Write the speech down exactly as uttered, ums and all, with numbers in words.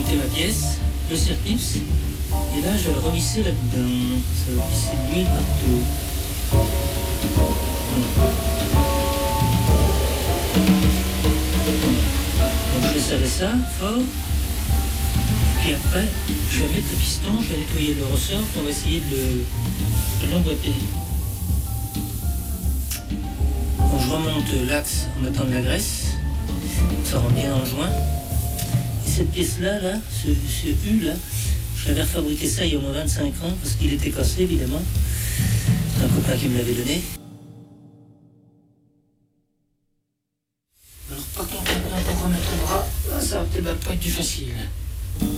monter ma pièce, le circlips, et là je vais le revisser là-dedans. Ça va visser de l'huile partout. Donc je serrais ça fort. Puis après, je vais mettre le piston, je vais nettoyer le ressort pour essayer de le- de l'emboîter. Donc je remonte l'axe en mettant de la graisse. Ça rend bien en joint. Et cette pièce-là, là, ce, ce U là, j'avais refabriqué ça il y a au moins vingt-cinq ans parce qu'il était cassé évidemment. C'est un copain qui me l'avait donné. Alors par contre, pour remettre le bras, là, ça va peut-être pas être du facile.